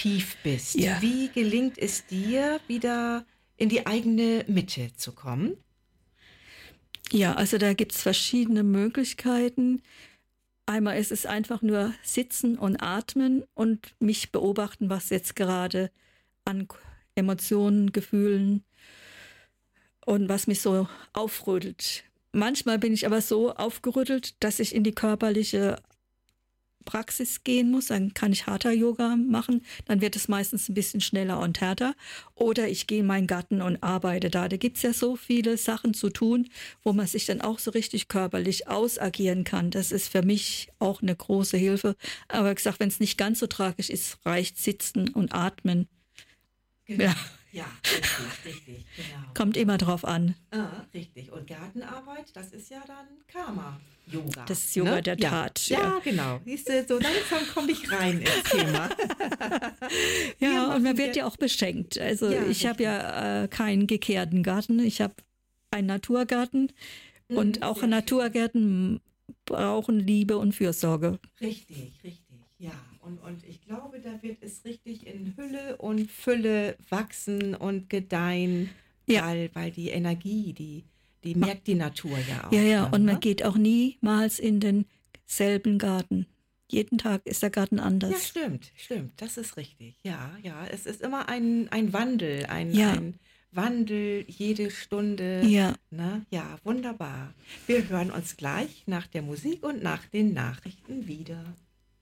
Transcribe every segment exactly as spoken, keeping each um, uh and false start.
tief bist. Ja. Wie gelingt es dir, wieder in die eigene Mitte zu kommen? Ja, also da gibt's verschiedene Möglichkeiten. Einmal ist es einfach nur sitzen und atmen und mich beobachten, was jetzt gerade an Emotionen, Gefühlen und was mich so aufrüttelt. Manchmal bin ich aber so aufgerüttelt, dass ich in die körperliche Praxis gehen muss. Dann kann ich Hatha-Yoga machen. Dann wird es meistens ein bisschen schneller und härter. Oder ich gehe in meinen Garten und arbeite da. Da gibt's ja so viele Sachen zu tun, wo man sich dann auch so richtig körperlich ausagieren kann. Das ist für mich auch eine große Hilfe. Aber wie gesagt, wenn es nicht ganz so tragisch ist, reicht sitzen und atmen. Genau. Ja. Ja, richtig, richtig, genau. Kommt immer drauf an. Ah, richtig. Und Gartenarbeit, das ist ja dann Karma-Yoga. Das ist Yoga ne? der ja. Tat. Ja, Ja, genau. Siehst du, so langsam komme ich rein ins Thema. Wir ja und man machen wird jetzt- ja auch beschenkt. Also Ja, ich habe richtig. ja äh, keinen gekehrten Garten. Ich habe einen Naturgarten. Und Mhm, auch sehr schön. Naturgärten brauchen Liebe und Fürsorge. Richtig, richtig, ja. Und, und ich glaube, da wird es richtig in Hülle und Fülle wachsen und gedeihen, Ja. weil, weil die Energie, die, die merkt die Natur ja auch. Ja, ja, dann, und man ne? geht auch niemals in denselben Garten. Jeden Tag ist der Garten Ja, anders. stimmt, stimmt, das ist richtig. Ja, ja, es ist immer ein, ein Wandel, ein, Ja. ein Wandel jede Stunde. Ja. Ne? Ja, wunderbar. Wir hören uns gleich nach der Musik und nach den Nachrichten wieder.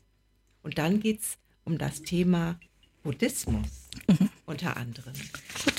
Und dann geht's um das Thema Buddhismus unter anderem.